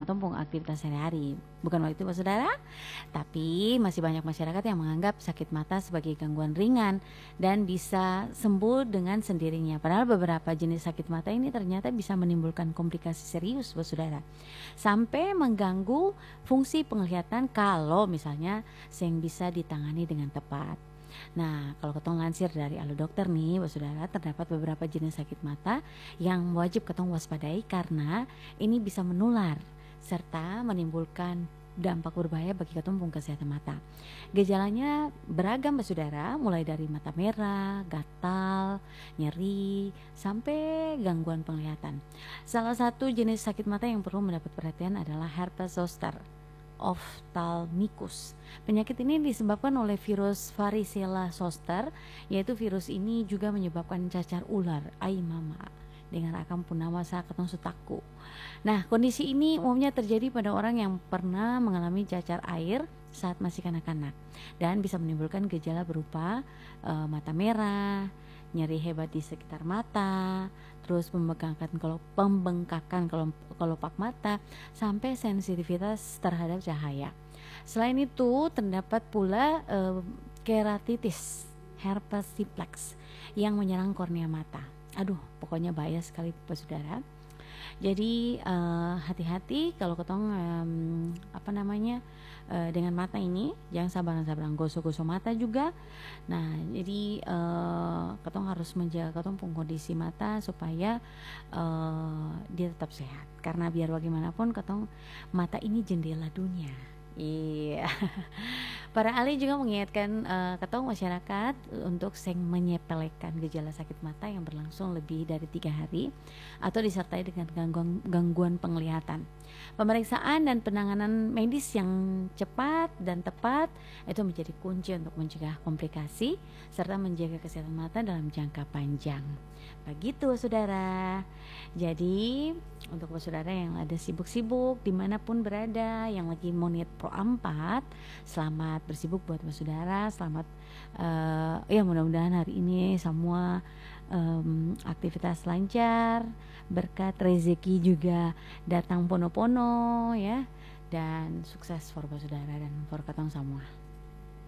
katong pung aktivitas sehari-hari. Bukan waktu itu saudara, tapi masih banyak masyarakat yang menganggap sakit mata sebagai gangguan ringan dan bisa sembuh dengan sendirinya. Padahal beberapa jenis sakit mata ini ternyata bisa menimbulkan komplikasi serius saudara, sampai mengganggu fungsi penglihatan kalau misalnya yang bisa ditangani dengan tepat. Nah, kalau ketong lansir dari Alo Dokter nih, saudara, terdapat beberapa jenis sakit mata yang wajib ketong waspadai karena ini bisa menular serta menimbulkan dampak berbahaya bagi ketong pung kesehatan mata. Gejalanya beragam saudara, mulai dari mata merah, gatal, nyeri, sampai gangguan penglihatan. Salah satu jenis sakit mata yang perlu mendapat perhatian adalah herpes zoster ophthalmicus. Penyakit ini disebabkan oleh virus varicella zoster, yaitu virus ini juga menyebabkan cacar ular ai mama dengan akam punama saketong sutaku. Nah, kondisi ini umumnya terjadi pada orang yang pernah mengalami cacar air saat masih kanak-kanak dan bisa menimbulkan gejala berupa mata merah, nyeri hebat di sekitar mata, terus pembengkakan kelopak mata, sampai sensitivitas terhadap cahaya. Selain itu, terdapat pula keratitis herpes simplex yang menyerang kornea mata. Aduh, pokoknya bahaya sekali saudara. Jadi hati-hati kalau ketong dengan mata ini, jangan sabaran gosok-gosok mata juga. Nah, jadi ketong harus menjaga ketong pun kondisi mata supaya dia tetap sehat. Karena biar bagaimanapun ketong mata ini jendela dunia. Iya. Para ahli juga mengingatkan ketong masyarakat untuk menyepelekan gejala sakit mata yang berlangsung lebih dari 3 hari atau disertai dengan gangguan penglihatan. Pemeriksaan dan penanganan medis yang cepat dan tepat itu menjadi kunci untuk mencegah komplikasi serta menjaga kesehatan mata dalam jangka panjang. Begitu saudara. Jadi untuk saudara yang ada sibuk-sibuk dimanapun berada, yang lagi mau niat Pro 4, selamat bersibuk buat saudara. Selamat ya mudah-mudahan hari ini semua aktivitas lancar, berkat rezeki juga datang pono-pono ya, dan sukses for saudara dan for ketong semua.